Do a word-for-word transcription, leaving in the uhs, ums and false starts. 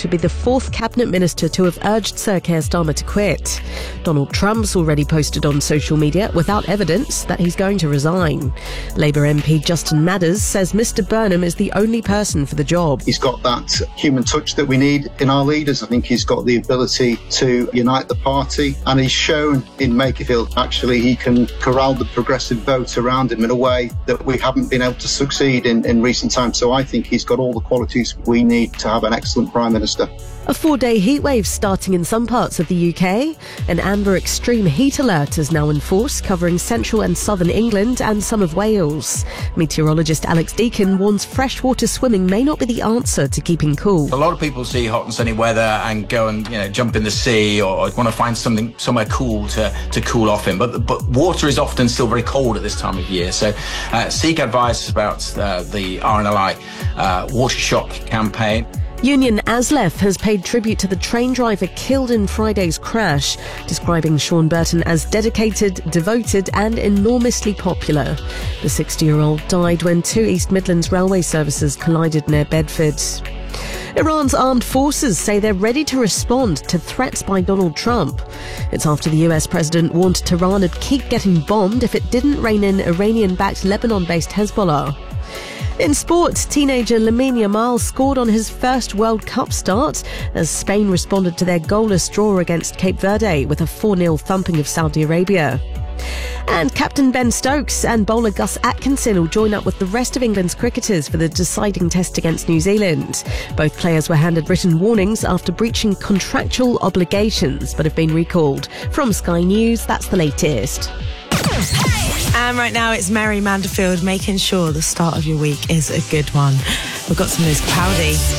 to be the fourth cabinet minister to have urged Sir Keir Starmer to quit. Donald Trump's already posted on social media, without evidence, that he's going to resign. Labour M P Justin Madders says Mr Burnham is the only person for the job. He's got that human touch that we need in our leaders. I think he's got the ability to unite the party, and he's shown in Makerfield actually he can corral the progressive vote around him in a way that we haven't been able to succeed in, in recent times. So I think he's got all the qualities we need to have an excellent Prime Minister. A four-day heatwave starting in some parts of the U K. An amber extreme heat alert is now in force, covering central and southern England and some of Wales. Meteorologist Alex Deakin warns freshwater swimming may not be the answer to keeping cool. A lot of people see hot and sunny weather and go and you know jump in the sea or, or want to find something somewhere cool to, to cool off in. But but water is often still very cold at this time of year. So uh, seek advice about uh, the R N L I uh, water shock campaign. Union ASLEF has paid tribute to the train driver killed in Friday's crash, describing Sean Burton as dedicated, devoted and enormously popular. The sixty-year-old died when two East Midlands railway services collided near Bedford. Iran's armed forces say they're ready to respond to threats by Donald Trump. It's after the U S president warned Tehran would keep getting bombed if it didn't rein in Iranian-backed Lebanon-based Hezbollah. In sport, teenager Lamine Yamal scored on his first World Cup start as Spain responded to their goalless draw against Cape Verde with a four nil thumping of Saudi Arabia. And Captain Ben Stokes and bowler Gus Atkinson will join up with the rest of England's cricketers for the deciding test against New Zealand. Both players were handed written warnings after breaching contractual obligations but have been recalled. From Sky News, that's the latest. And right now it's Mary Manderfield making sure the start of your week is a good one. We've got some Liz Capaldi.